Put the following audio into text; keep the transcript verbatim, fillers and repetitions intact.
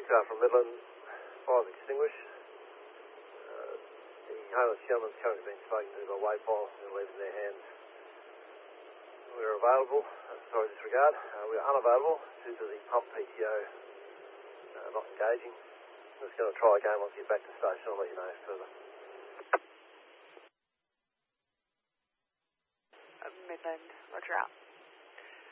aircraft from Midland, fires extinguished. Uh, the homeless gentleman is currently being spoken to by Waypile and leaving their hands. We are available, uh, sorry, disregard, uh, we are unavailable due to the pump P T O uh, not engaging. I'm just going to try again once we get back to the station. I'll let you know further. Midland, roger out.